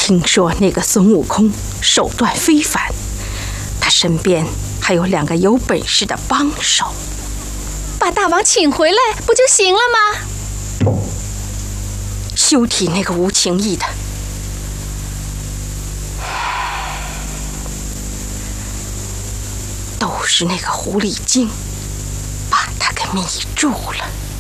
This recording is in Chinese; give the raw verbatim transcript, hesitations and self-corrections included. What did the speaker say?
听说那个孙悟空手段非凡，他身边还有两个有本事的帮手。 把大王请回来不就行了吗？ 休提那个吴情义的，都是那个狐狸精把他给迷住了。